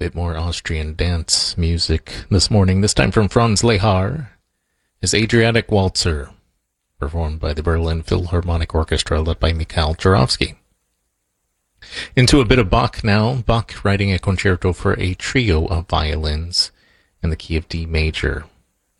bit more Austrian dance music this morning, this time from Franz Lehár, his Adriatic Waltzer, performed by the Berlin Philharmonic Orchestra led by Mikhail Jurovsky. Into a bit of Bach now, Bach writing a concerto for a trio of violins in the key of D major.